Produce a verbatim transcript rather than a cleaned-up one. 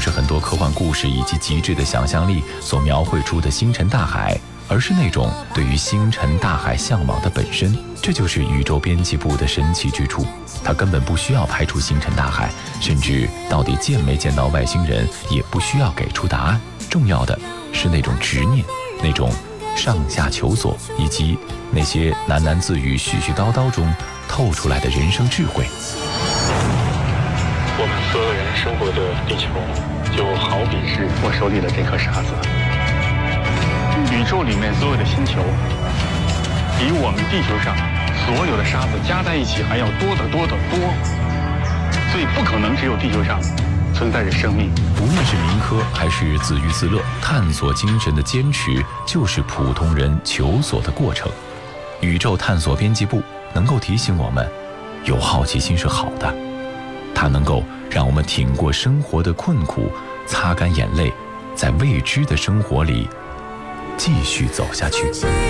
是很多科幻故事以及极致的想象力所描绘出的星辰大海，而是那种对于星辰大海向往的本身。这就是宇宙编辑部的神奇之处，它根本不需要拍出星辰大海，甚至到底见没见到外星人也不需要给出答案。重要的是那种执念，那种上下求索，以及那些喃喃自语、絮絮叨叨中透出来的人生智慧。 我们所有人生活的地球，就好比是我手里的这颗沙子。宇宙里面所有的星球，比我们地球上所有的沙子加在一起还要多得多得多，所以不可能只有地球上存在着生命。 无论是民科还是自娱自乐，探索精神的坚持就是普通人求索的过程。宇宙探索编辑部能够提醒我们，有好奇心是好的，它能够让我们挺过生活的困苦，擦干眼泪，在未知的生活里继续走下去。